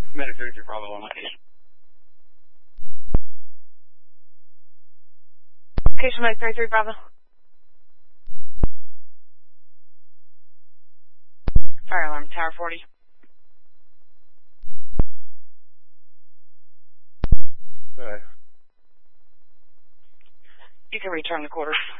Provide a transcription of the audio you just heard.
Medic 33 Bravo on location. Location Medic 33 Bravo. Fire alarm, Tower 40. Okay. You can return to quarters.